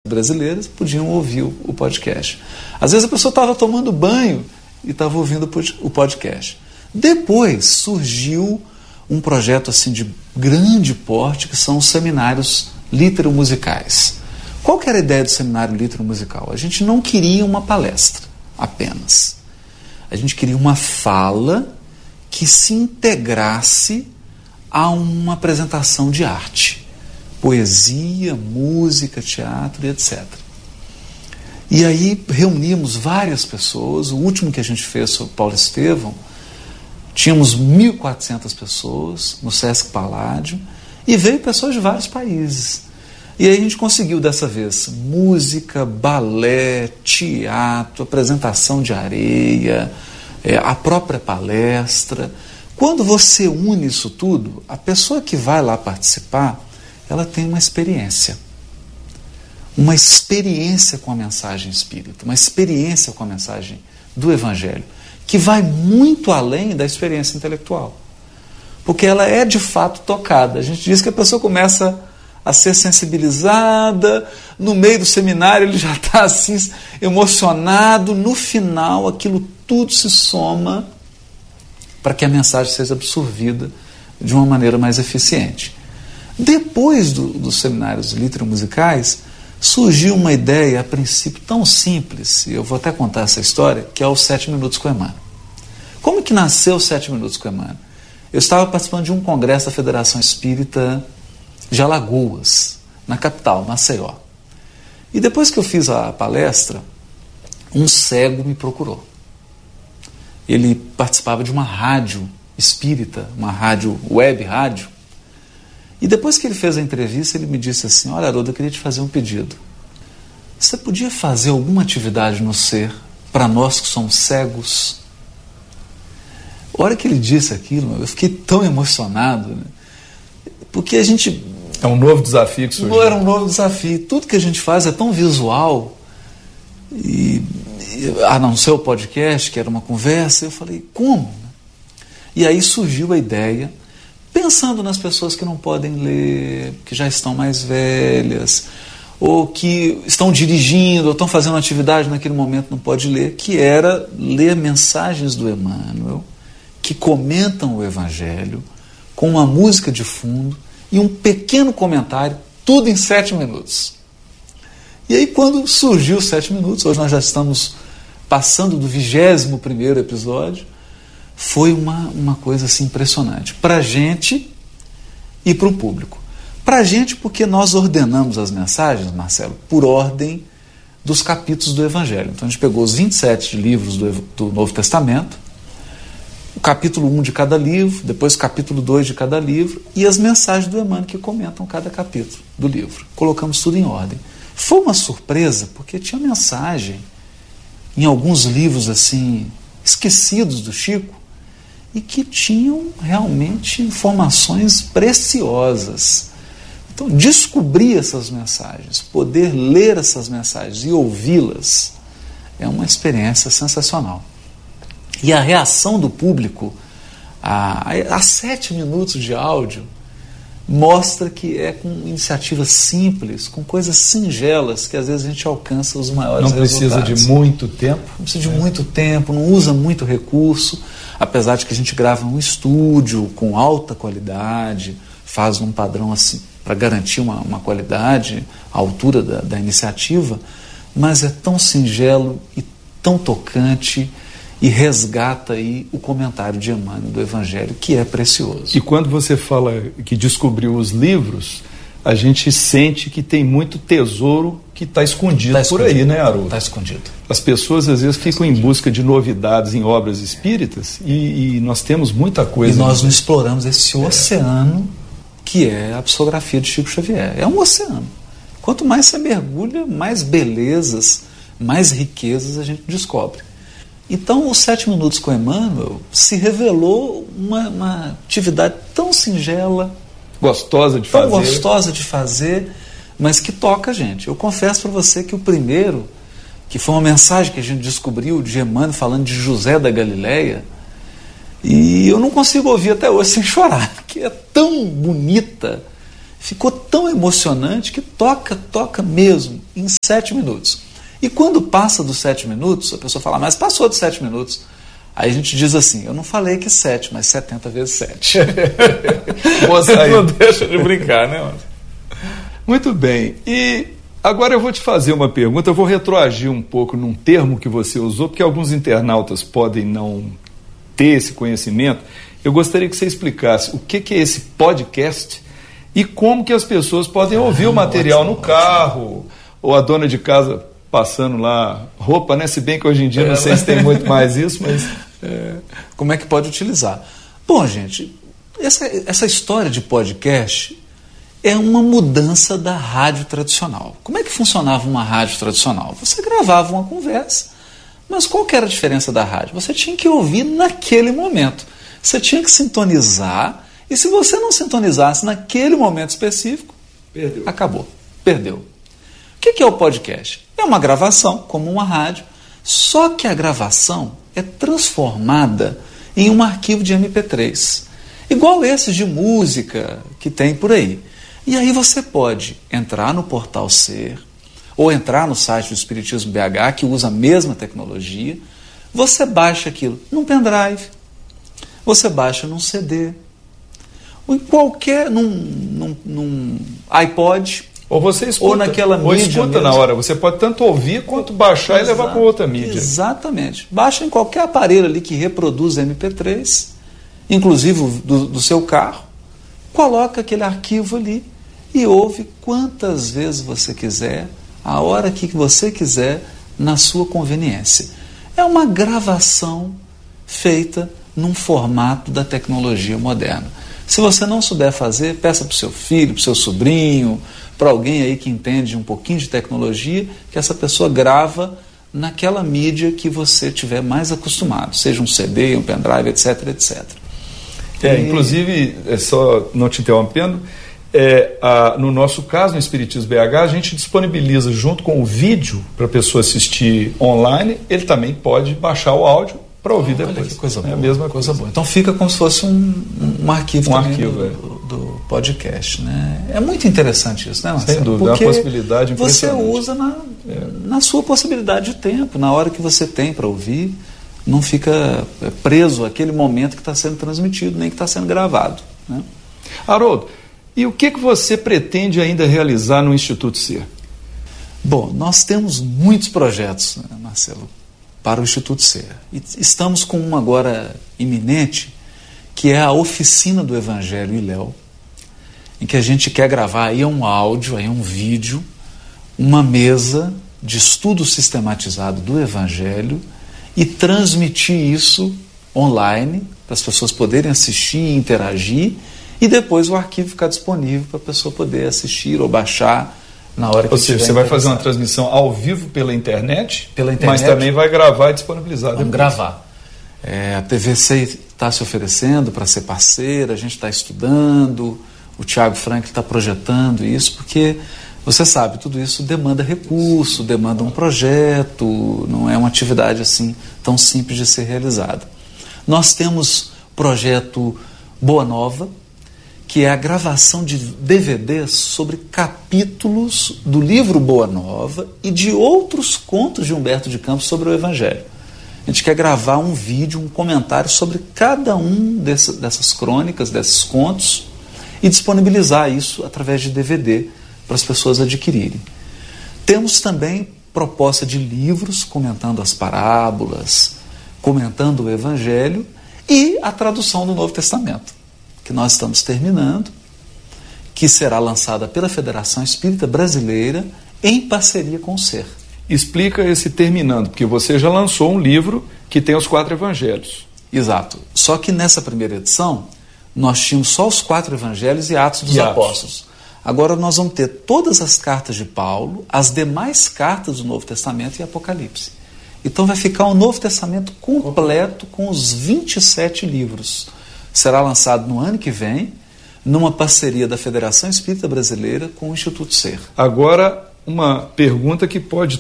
brasileiras podiam ouvir o podcast. Às vezes a pessoa estava tomando banho e estava ouvindo o podcast. Depois surgiu um projeto assim de grande porte, que são os seminários litero-musicais. Qual que era a ideia do seminário litero-musical? A gente não queria uma palestra apenas. A gente queria uma fala que se integrasse a uma apresentação de arte. Poesia, música, teatro e etc. E aí reunimos várias pessoas. O último que a gente fez sobre Paulo Estevão, tínhamos 1.400 pessoas no Sesc Paládio e veio pessoas de vários países. E aí a gente conseguiu dessa vez música, balé, teatro, apresentação de areia, a própria palestra. Quando você une isso tudo, a pessoa que vai lá participar, ela tem uma experiência com a mensagem espírita, uma experiência com a mensagem do Evangelho, que vai muito além da experiência intelectual. Porque ela é de fato tocada. A gente diz que a pessoa começa a ser sensibilizada, no meio do seminário ele já está assim emocionado, no final aquilo tudo se soma para que a mensagem seja absorvida de uma maneira mais eficiente. Depois dos seminários litero-musicais, surgiu uma ideia, a princípio, tão simples, e eu vou até contar essa história, que é o 7 Minutos com Emmanuel. Como que nasceu o 7 Minutos com Emmanuel? Eu estava participando de um congresso da Federação Espírita de Alagoas, na capital, Maceió. E depois que eu fiz a palestra, um cego me procurou. Ele participava de uma rádio espírita, uma rádio, web rádio. E depois que ele fez a entrevista, ele me disse assim: olha, Haroldo, eu queria te fazer um pedido. Você podia fazer alguma atividade no ser para nós que somos cegos? A hora que ele disse aquilo, eu fiquei tão emocionado, né? Porque a gente... É um novo desafio que surgiu. Era um novo desafio. Tudo que a gente faz é tão visual. E a não ser o podcast, que era uma conversa, eu falei, como? E aí surgiu a ideia, pensando nas pessoas que não podem ler, que já estão mais velhas, ou que estão dirigindo, ou estão fazendo uma atividade naquele momento não pode ler, que era ler mensagens do Emmanuel, que comentam o Evangelho, com uma música de fundo e um pequeno comentário, tudo em 7 minutos. E aí quando surgiu os 7 minutos, hoje nós já estamos passando do 21º episódio, foi uma coisa assim impressionante, para a gente e para o público. Para a gente porque nós ordenamos as mensagens, Marcelo, por ordem dos capítulos do Evangelho. Então a gente pegou os 27 livros do Novo Testamento, o capítulo 1 de cada livro, depois o capítulo 2 de cada livro e as mensagens do Emmanuel que comentam cada capítulo do livro. Colocamos tudo em ordem. Foi uma surpresa porque tinha mensagem em alguns livros assim esquecidos do Chico e que tinham realmente informações preciosas. Então, descobrir essas mensagens, poder ler essas mensagens e ouvi-las é uma experiência sensacional. E a reação do público a 7 minutos de áudio mostra que é com iniciativas simples, com coisas singelas, que às vezes a gente alcança os maiores resultados. Não precisa de muito tempo. Não precisa de muito tempo, não usa muito recurso, apesar de que a gente grava num estúdio com alta qualidade, faz num padrão assim, para garantir uma qualidade à altura da iniciativa, mas é tão singelo e tão tocante e resgata aí o comentário de Emmanuel do Evangelho, que é precioso. E quando você fala que descobriu os livros, a gente sente que tem muito tesouro que está escondido, por aí, né, Haroldo? Está escondido. As pessoas às vezes ficam em busca de novidades em obras espíritas e nós temos muita coisa. E nós não exploramos esse oceano que é a psicografia de Chico Xavier. É um oceano. Quanto mais você mergulha, mais belezas, mais riquezas a gente descobre. Então, os 7 Minutos com Emmanuel se revelou uma atividade tão singela, gostosa de fazer, mas que toca a gente. Eu confesso para você que o primeiro, que foi uma mensagem que a gente descobriu de Emmanuel falando de José da Galileia, e eu não consigo ouvir até hoje sem chorar, que é tão bonita, ficou tão emocionante que toca mesmo em 7 minutos. E quando passa dos 7 minutos, a pessoa fala, mas passou dos 7 minutos. Aí a gente diz assim, eu não falei que 7, mas 70 vezes 7. Não deixa de brincar, né, mano? Muito bem. E agora eu vou te fazer uma pergunta, eu vou retroagir um pouco num termo que você usou, porque alguns internautas podem não ter esse conhecimento. Eu gostaria que você explicasse o que é esse podcast e como que as pessoas podem ouvir o material no carro, ou a dona de casa passando lá roupa, né? Se bem que hoje em dia não sei se tem muito mais isso, mas... Como é que pode utilizar? Bom, gente, essa história de podcast é uma mudança da rádio tradicional. Como é que funcionava uma rádio tradicional? Você gravava uma conversa, mas qual que era a diferença da rádio? Você tinha que ouvir naquele momento. Você tinha que sintonizar, e se você não sintonizasse naquele momento específico, acabou, perdeu. O que é o podcast? É uma gravação, como uma rádio, só que a gravação é transformada em um arquivo de MP3, igual esses de música que tem por aí. E aí você pode entrar no Portal Ser, ou entrar no site do Espiritismo BH, que usa a mesma tecnologia, você baixa aquilo num pendrive, você baixa num CD, ou em qualquer, num iPod, ou você escuta, ou naquela mídia. Ou escuta mesmo. Na hora, você pode tanto ouvir quanto baixar e levar para outra mídia. Exatamente. Baixa em qualquer aparelho ali que reproduz MP3, inclusive do seu carro, coloca aquele arquivo ali e ouve quantas vezes você quiser, a hora que você quiser, na sua conveniência. É uma gravação feita num formato da tecnologia moderna. Se você não souber fazer, peça para o seu filho, para o seu sobrinho, para alguém aí que entende um pouquinho de tecnologia, que essa pessoa grava naquela mídia que você tiver mais acostumado, seja um CD, um pendrive, etc, etc. Inclusive, só não te interrompendo, no nosso caso, no Espiritismo BH, a gente disponibiliza junto com o vídeo para a pessoa assistir online, ele também pode baixar o áudio para ouvir depois. Que coisa boa. É a mesma coisa boa. Então fica como se fosse um arquivo do podcast, né? É muito interessante isso, né, Marcelo? Sem dúvida, é uma possibilidade impressionante. Você usa na sua possibilidade de tempo, na hora que você tem para ouvir, não fica preso àquele momento que está sendo transmitido, nem que está sendo gravado, né? Haroldo, e o que você pretende ainda realizar no Instituto Ser? Bom, nós temos muitos projetos, né, Marcelo, para o Instituto Ser. E estamos com um agora iminente, que é a Oficina do Evangelho Iléu, em que a gente quer gravar aí um áudio, aí um vídeo, uma mesa de estudo sistematizado do Evangelho e transmitir isso online, para as pessoas poderem assistir e interagir, e depois o arquivo ficar disponível para a pessoa poder assistir ou baixar na hora que estiver. Ou seja, você vai fazer uma transmissão ao vivo pela internet, mas também vai gravar e disponibilizar. Vamos gravar. A TVC está se oferecendo para ser parceira, a gente está estudando, o Thiago Frank está projetando isso, porque você sabe, tudo isso demanda recurso, demanda um projeto, não é uma atividade assim tão simples de ser realizada. Nós temos projeto Boa Nova, que é a gravação de DVDs sobre capítulos do livro Boa Nova e de outros contos de Humberto de Campos sobre o Evangelho. A gente quer gravar um vídeo, um comentário sobre cada um dessas crônicas, desses contos, e disponibilizar isso através de DVD para as pessoas adquirirem. Temos também proposta de livros comentando as parábolas, comentando o Evangelho e a tradução do Novo Testamento, que nós estamos terminando, que será lançada pela Federação Espírita Brasileira em parceria com o Ser. Explica esse terminando, porque você já lançou um livro que tem os 4 evangelhos. Exato. Só que nessa primeira edição, nós tínhamos só os 4 evangelhos e Atos dos Apóstolos. Agora nós vamos ter todas as cartas de Paulo, as demais cartas do Novo Testamento e Apocalipse. Então vai ficar um Novo Testamento completo com os 27 livros. Será lançado no ano que vem, numa parceria da Federação Espírita Brasileira com o Instituto Ser. Agora, uma pergunta que pode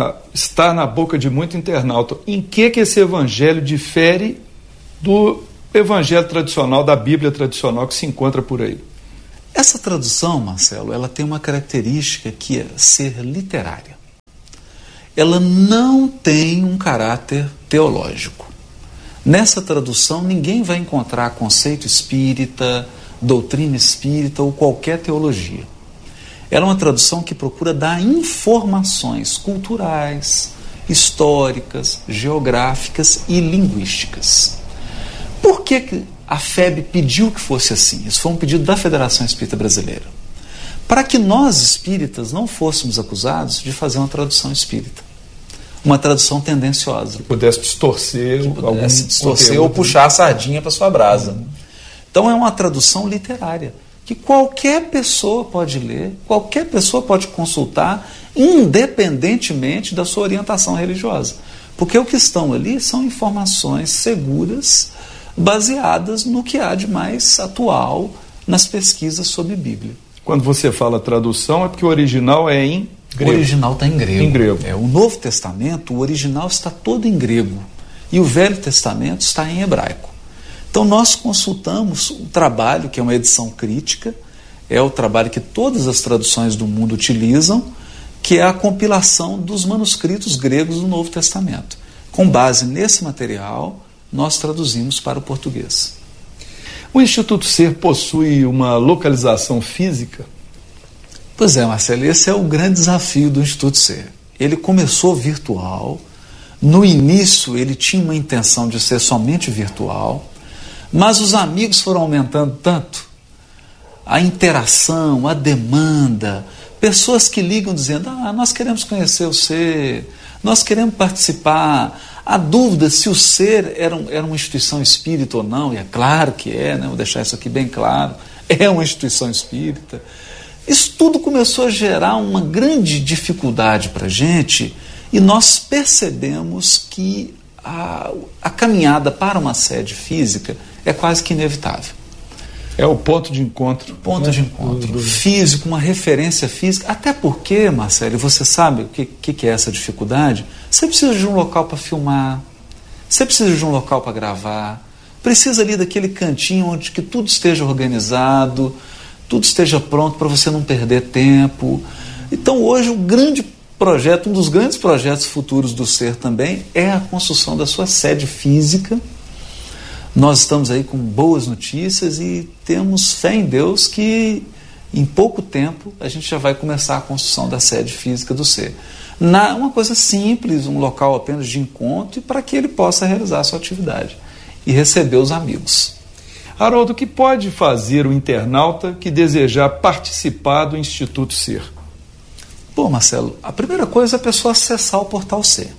estar na boca de muito internauta. Em que esse evangelho difere do evangelho tradicional, da Bíblia tradicional que se encontra por aí? Essa tradução, Marcelo, ela tem uma característica que é ser literária. Ela não tem um caráter teológico. Nessa tradução, ninguém vai encontrar conceito espírita, doutrina espírita ou qualquer teologia. Ela é uma tradução que procura dar informações culturais, históricas, geográficas e linguísticas. Por que a FEB pediu que fosse assim? Isso foi um pedido da Federação Espírita Brasileira. Para que nós, espíritas, não fôssemos acusados de fazer uma tradução espírita. Uma tradução tendenciosa. Pudesse distorcer ou puxar a sardinha para sua brasa. Então é uma tradução literária, que qualquer pessoa pode ler, qualquer pessoa pode consultar, independentemente da sua orientação religiosa. Porque o que estão ali são informações seguras, baseadas no que há de mais atual nas pesquisas sobre Bíblia. Quando você fala tradução, é porque o original é em grego. O original está em grego. Em grego. O Novo Testamento, o original está todo em grego. E o Velho Testamento está em hebraico. Então nós consultamos o trabalho, que é uma edição crítica, é o trabalho que todas as traduções do mundo utilizam, que é a compilação dos manuscritos gregos do Novo Testamento. Com base nesse material, nós traduzimos para o português. O Instituto Ser possui uma localização física? Pois é, Marcelo, esse é o grande desafio do Instituto Ser. Ele começou virtual, no início ele tinha uma intenção de ser somente virtual, mas os amigos foram aumentando tanto, a interação, a demanda, pessoas que ligam dizendo, nós queremos conhecer o Ser, nós queremos participar, a dúvida se o Ser era uma instituição espírita ou não, e é claro que é, né? Vou deixar isso aqui bem claro, é uma instituição espírita. Isso tudo começou a gerar uma grande dificuldade para a gente e nós percebemos que a caminhada para uma sede física é quase que inevitável. É o ponto de encontro. Ponto de encontro físico, uma referência física. Até porque, Marcelo, você sabe o que é essa dificuldade? Você precisa de um local para filmar, você precisa de um local para gravar, precisa ali daquele cantinho onde que tudo esteja organizado, tudo esteja pronto para você não perder tempo. Então hoje o grande projeto, um dos grandes projetos futuros do Ser também é a construção da sua sede física. Nós estamos aí com boas notícias e temos fé em Deus que em pouco tempo a gente já vai começar a construção da sede física do Ser. Uma coisa simples, um local apenas de encontro e para que ele possa realizar a sua atividade e receber os amigos. Haroldo, o que pode fazer o internauta que desejar participar do Instituto Ser? Bom, Marcelo, a primeira coisa é a pessoa acessar o Portal Ser.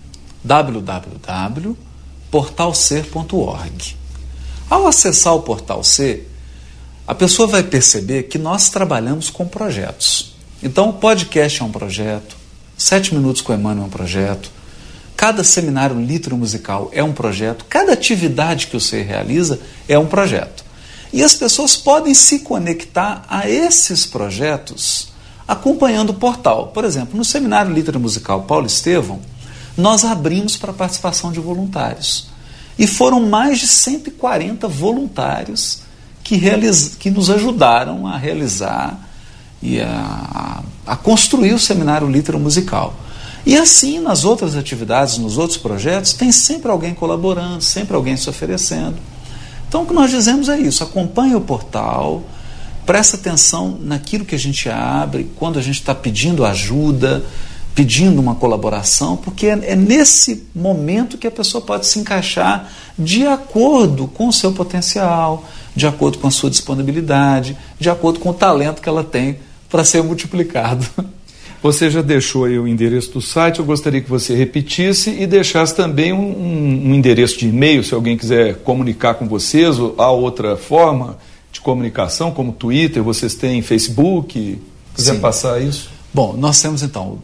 www.portalser.org. Ao acessar o Portal Ser, a pessoa vai perceber que nós trabalhamos com projetos. Então, o podcast é um projeto, 7 Minutos com Emmanuel é um projeto, cada seminário literario musical é um projeto, cada atividade que o Ser realiza é um projeto. E as pessoas podem se conectar a esses projetos acompanhando o portal. Por exemplo, no seminário literario musical Paulo Estevão, nós abrimos para a participação de voluntários. E foram mais de 140 voluntários que nos ajudaram a realizar e a construir o seminário literario musical. E assim, nas outras atividades, nos outros projetos, tem sempre alguém colaborando, sempre alguém se oferecendo. Então, o que nós dizemos é isso: acompanhe o portal, presta atenção naquilo que a gente abre, quando a gente está pedindo ajuda, pedindo uma colaboração, porque é nesse momento que a pessoa pode se encaixar de acordo com o seu potencial, de acordo com a sua disponibilidade, de acordo com o talento que ela tem para ser multiplicado. Você já deixou aí o endereço do site, eu gostaria que você repetisse e deixasse também um endereço de e-mail, se alguém quiser comunicar com vocês, ou há outra forma de comunicação, como Twitter, vocês têm Facebook, quiser passar isso? Bom, nós temos então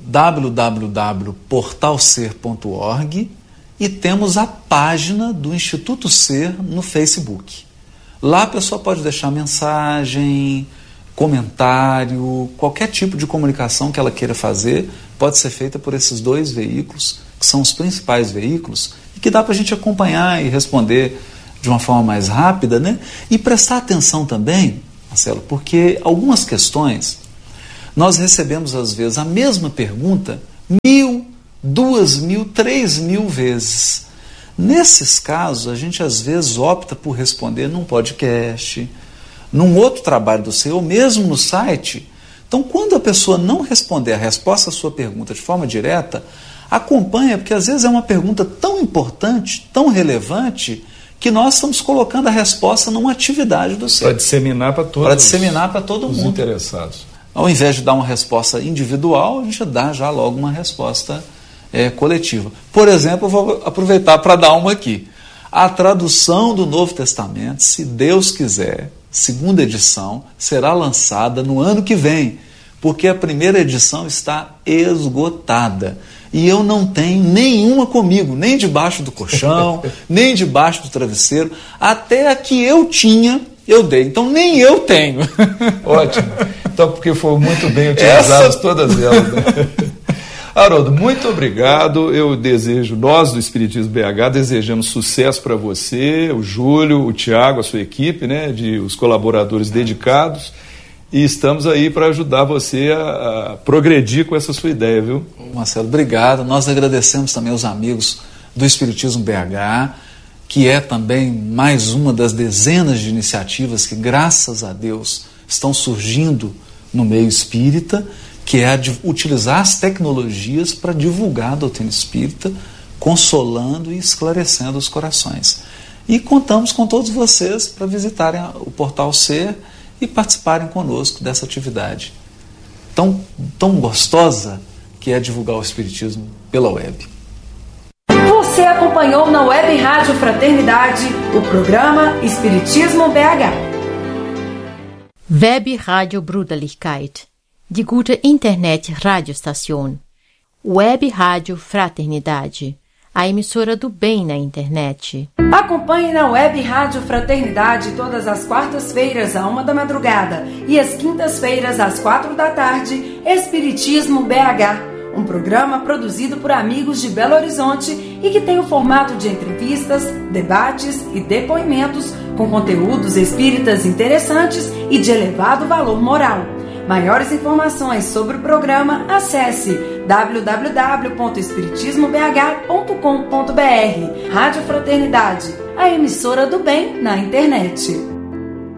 www.portalser.org e temos a página do Instituto Ser no Facebook. Lá a pessoa pode deixar mensagem, comentário, qualquer tipo de comunicação que ela queira fazer pode ser feita por esses 2 veículos, que são os principais veículos, e que dá para a gente acompanhar e responder de uma forma mais rápida, né? E prestar atenção também Marcelo, porque algumas questões nós recebemos às vezes a mesma pergunta 1.000, 2.000, 3.000 vezes. Nesses casos, a gente às vezes opta por responder num podcast, num outro trabalho do seu, ou mesmo no site. Então, quando a pessoa não responder a resposta à sua pergunta de forma direta, acompanha, porque às vezes é uma pergunta tão importante, tão relevante, que nós estamos colocando a resposta numa atividade do ser. Para disseminar para todos. Para disseminar para todo mundo. Os interessados. Ao invés de dar uma resposta individual, a gente dá já logo uma resposta coletiva. Por exemplo, eu vou aproveitar para dar uma aqui. A tradução do Novo Testamento, se Deus quiser, segunda edição, será lançada no ano que vem, porque a primeira edição está esgotada. E eu não tenho nenhuma comigo, nem debaixo do colchão, nem debaixo do travesseiro. Até a que eu tinha, eu dei. Então nem eu tenho. Ótimo. Então, porque foram muito bem utilizadas todas elas. Né? Haroldo, muito obrigado. Eu desejo, nós do Espiritismo BH, desejamos sucesso para você, o Júlio, o Tiago, a sua equipe, né, os colaboradores dedicados. E estamos aí para ajudar você a progredir com essa sua ideia, viu? Marcelo, obrigado. Nós agradecemos também aos amigos do Espiritismo BH, que é também mais uma das dezenas de iniciativas que, graças a Deus, estão surgindo no meio espírita, que é a de utilizar as tecnologias para divulgar a doutrina espírita, consolando e esclarecendo os corações. E contamos com todos vocês para visitarem o Portal Ser e participarem conosco dessa atividade tão gostosa que é divulgar o Espiritismo pela web. Você acompanhou na Web Rádio Fraternidade o programa Espiritismo BH. Web Rádio Bruderlichkeit, die gute Internet-Radiostation. Web Rádio Fraternidade, a emissora do bem na internet. Acompanhe na Web Rádio Fraternidade todas as quartas-feiras à 1 da madrugada e às quintas-feiras às 4 da tarde, Espiritismo BH, um programa produzido por amigos de Belo Horizonte e que tem o formato de entrevistas, debates e depoimentos com conteúdos espíritas interessantes e de elevado valor moral. Maiores informações sobre o programa, acesse www.espiritismobh.com.br. Rádio Fraternidade, a emissora do bem na internet.